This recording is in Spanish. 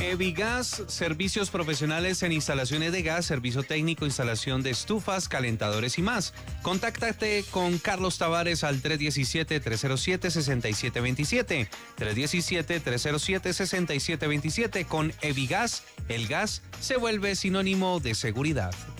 Evigas, servicios profesionales en instalaciones de gas, servicio técnico, instalación de estufas, calentadores y más. Contáctate con Carlos Tavares al 317-307-6727. 317-307-6727. Con Evigas, el gas se vuelve sinónimo de seguridad.